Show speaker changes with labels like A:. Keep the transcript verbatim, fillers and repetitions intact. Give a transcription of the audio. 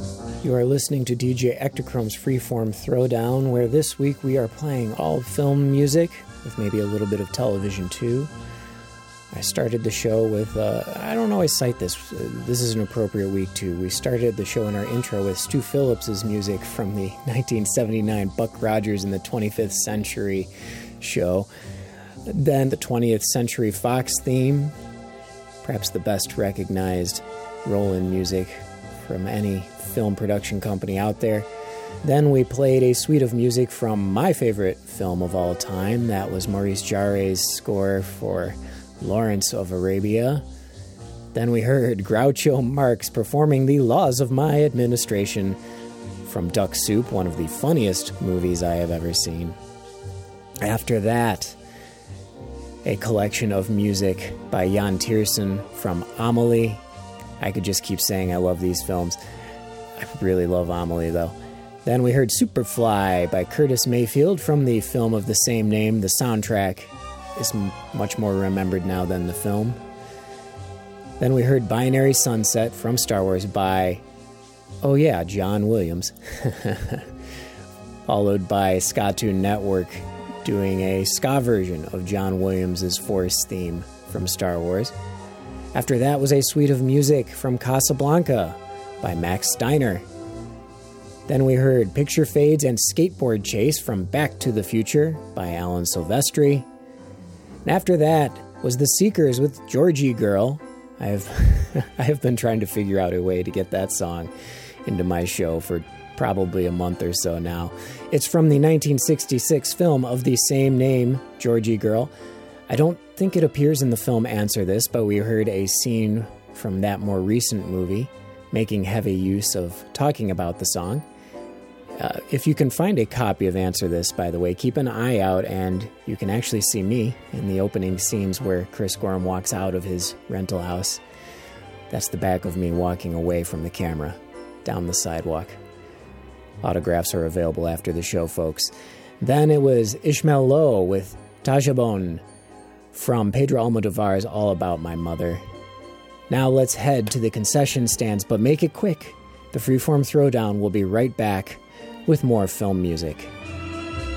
A: You are listening to D J Ectochrome's Freeform Throwdown, where this week we are playing all film music, with maybe a little bit of television too. I started the show with, uh, I don't always cite this, uh, this is an appropriate week too. We started the show in our intro with Stu Phillips's music from the nineteen seventy-nine Buck Rogers in the twenty-fifth Century show. Then the twentieth Century Fox theme, perhaps the best recognized role in music from any film production company out there. Then we played a suite of music from my favorite film of all time. That was Maurice Jarre's score for Lawrence of Arabia. Then we heard Groucho Marx performing The Laws of My Administration from Duck Soup, one of the funniest movies I have ever seen. After that, a collection of music by Jan Tiersen from Amelie. I could just keep saying I love these films. I really love Amelie, though. Then we heard Superfly by Curtis Mayfield from the film of the same name. The soundtrack is m- much more remembered now than the film. Then we heard Binary Sunset from Star Wars by, oh yeah, John Williams. Followed by Skatoon Network doing a ska version of John Williams' Force theme from Star Wars. After that was a suite of music from Casablanca by Max Steiner. Then we heard Picture Fades and Skateboard Chase from Back to the Future by Alan Silvestri. And after that was The Seekers with Georgie Girl. I have I have been trying to figure out a way to get that song into my show for probably a month or so now. It's from the nineteen sixty-six film of the same name, Georgie Girl. I don't think it appears in the film Answer This, but we heard a scene from that more recent movie making heavy use of talking about the song. Uh, if you can find a copy of Answer This, by the way, keep an eye out, and you can actually see me in the opening scenes where Chris Gorham walks out of his rental house. That's the back of me walking away from the camera, down the sidewalk. Autographs are available after the show, folks. Then it was Ishmael Lowe with Tajabon from Pedro Almodovar's All About My Mother. Now let's head to the concession stands, but make it quick. The Freeform Throwdown will be right back with more film music.